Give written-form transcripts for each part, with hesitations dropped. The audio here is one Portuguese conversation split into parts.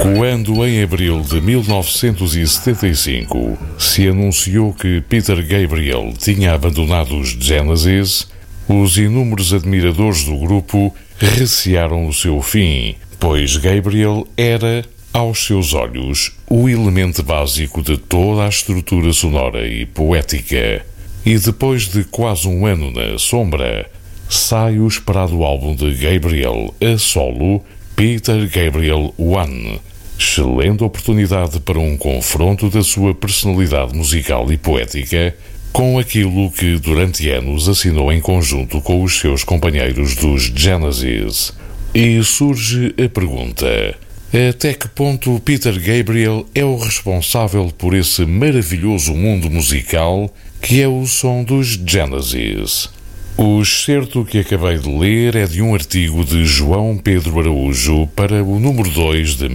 Quando, em abril de 1975, se anunciou que Peter Gabriel tinha abandonado os Genesis, os inúmeros admiradores do grupo recearam o seu fim, pois Gabriel era, aos seus olhos, o elemento básico de toda a estrutura sonora e poética. E depois de quase um ano na sombra, sai o esperado álbum de Gabriel a solo, Peter Gabriel One. Excelente oportunidade para um confronto da sua personalidade musical e poética com aquilo que durante anos assinou em conjunto com os seus companheiros dos Genesis. E surge a pergunta: até que ponto Peter Gabriel é o responsável por esse maravilhoso mundo musical que é o som dos Genesis? O excerto que acabei de ler é de um artigo de João Pedro Araújo para o número 2 de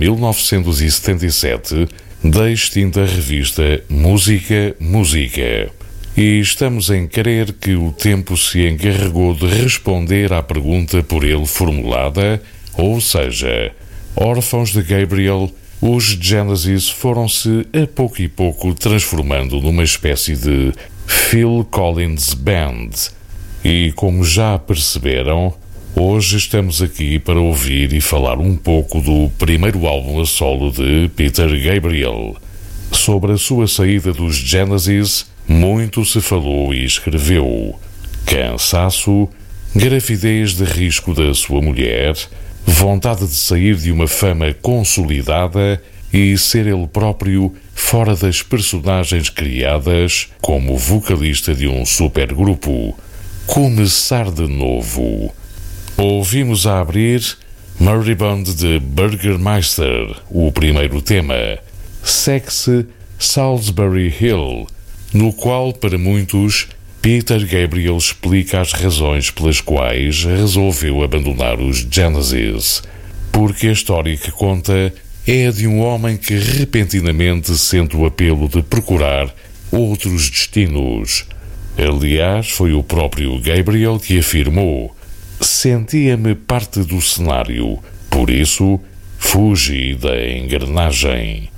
1977 da extinta revista Música. E estamos em crer que o tempo se encarregou de responder à pergunta por ele formulada, ou seja, órfãos de Gabriel, os Genesis foram-se a pouco e pouco transformando numa espécie de Phil Collins Band. E como já perceberam, hoje estamos aqui para ouvir e falar um pouco do primeiro álbum a solo de Peter Gabriel. Sobre a sua saída dos Genesis, muito se falou e escreveu. Cansaço, gravidez de risco da sua mulher, vontade de sair de uma fama consolidada e ser ele próprio fora das personagens criadas como vocalista de um supergrupo. Começar de novo. Ouvimos a abrir Moribund de Burgermeister, o primeiro tema. Segue-se Salisbury Hill, no qual, para muitos, Peter Gabriel explica as razões pelas quais resolveu abandonar os Genesis. Porque a história que conta é a de um homem que repentinamente sente o apelo de procurar outros destinos. Aliás, foi o próprio Gabriel que afirmou: sentia-me parte do cenário, por isso fugi da engrenagem.